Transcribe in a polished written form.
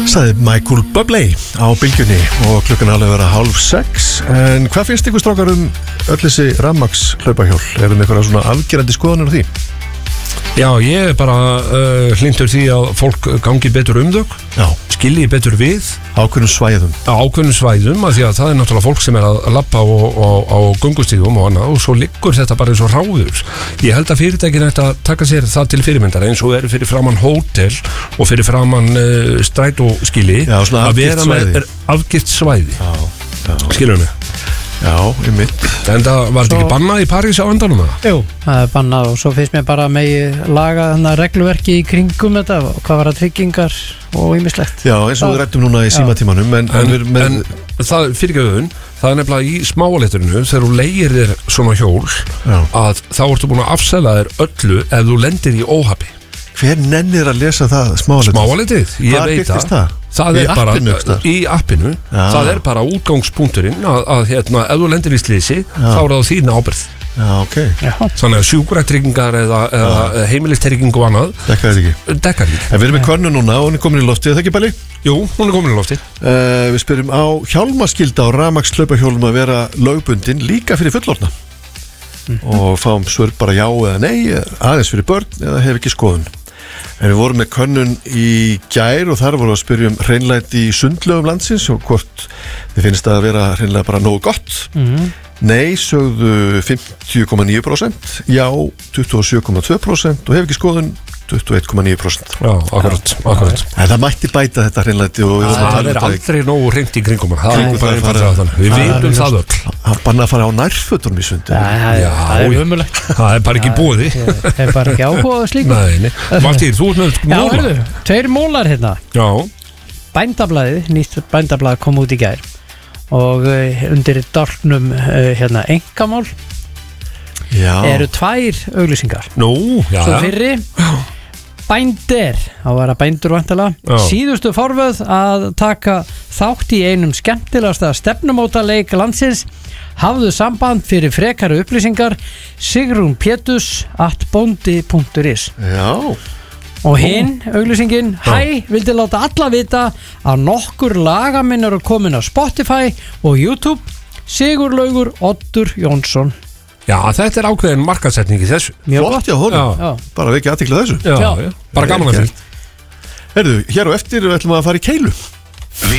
Sagði Michael Bublé á bylgjunni og klukkan alveg vera 5:30. En hvað finnst ykkur strákar öll þessi rafmagns hlaupahjól? Erum eitthvað svona afgerandi skoðanir á því? Já, ég bara hlindur því að fólk gangi betur þau, skilji betur við ákveðnum svæðum. Ákveðnum svæðum, af því að það er náttúrulega fólk sem er að labba á göngustígum og annað og svo liggur þetta bara eins og ráður. Ég held að fyrirtækin ætti að taka sér það til fyrirmyndar eins og eru fyrir framann hótel og fyrir framann strætóskili að vera með afgift svæði. Skilur mig? Já, mitt. En það var þetta ekki bannað í París á endanum það? Jú, það er bannað og svo finnst mér bara megi laga þennan regluverki í kringum þetta og hvað var að tryggingar og ýmislegt. Já, eins og við rættum núna í símatímanum en það fyrirgefðun, það er nefnilega í smáalétturinu þegar þú leigir þér svona hjól að þá ertu búin að afsela þér öllu ef þú lendir í óhappi. Hver nennir að lesa það smáaléttið? Smáaléttið, ég veit það. Það er bara í appinu, það er bara útgangspunkturinn að ef þú lendir í slysi þá er það þín ábyrgð. Já, ok. Þannig að sjúkrættryggingar eða heimilistrygging og annað dekkar ekki. En við erum með Könnu núna og hún er komin í loftið, er það ekki Bali? Jú, hún er komin í loftið. Við spyrjum á hjálmaskylda á rafmagnshlaupahjólum að vera lögbundin líka fyrir fullorðna og fáum svör bara já eða nei, aðeins fyrir börn eða hef ekki skoðun. En við vorum með könnun í gær og þar vorum við að spyrja hreinlæti í sundlaugum landsins og hvort þið finnst það að vera hreinlega bara nógu gott. Nei, sögðu 50,9%, já 27,2% og hef ekki skoðun 21,9%. Já, akkurat. En það mætti bæta þetta hreinlæti og það er aldrei nógu hreint í kringum við vitum það öll. Það banna að fara á nærfötunum í sundi. Það er umulegt. Það er bara ekki búið. Það er bara ekki áhugað slíku. Nei. Valtýr, þú ert með móla. Já, hörðu, 2 mólar hérna. Já. Bændablaðið, nýtt bændablaðið kom út í gær og undir dálknum engamál eru 2 auglýsingar. Nú, já. Svo fyrri Bændir, þá var það bændur vantilega, síðustu forvöð að taka þátt í einum skemmtilegasta stefnumótaleik landsins, hafðu samband fyrir frekari upplýsingar Sigrún Pétus @bondi.is. Já. Og hinn, auglýsingin, vildi láta alla vita að nokkur lagaminn eru komin á Spotify og YouTube, Sigurlaugur Oddur Jónsson. Já, þetta er ákveðin markaðsetning í þessu. Flott, já, honum. Bara við ekki aðtikla þessu. Já, bara gaman að fyrir. Herðu, hér á eftir við ætlum að fara í keilu.